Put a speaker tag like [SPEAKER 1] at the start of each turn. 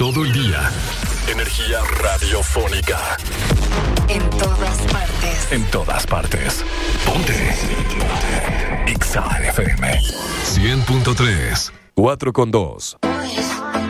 [SPEAKER 1] todo el día. Energía radiofónica.
[SPEAKER 2] En todas partes.
[SPEAKER 1] En todas partes. Ponte. Exa FM 100.3. 4.2.